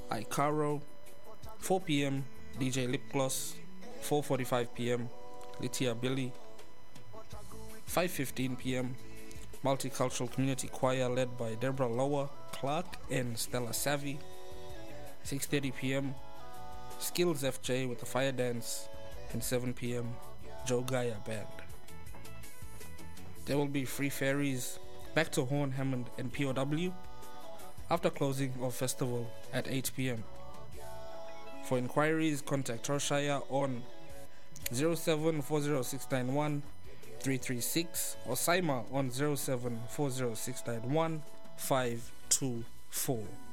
iCaro. 4 p.m. DJ Lip Gloss. 4:45 p.m. Litia Billy. 5:15 p.m. Multicultural Community Choir led by Deborah Lower, Clark and Stella Savvy. 6:30 p.m. Skills FJ with the Fire Dance. And 7 p.m. Joe Gaia Band. There will be free ferries back to Horn, Hammond and POW after closing of festival at 8 p.m. For inquiries, contact Roshaya on 0740691336 or Saima on 0740691524.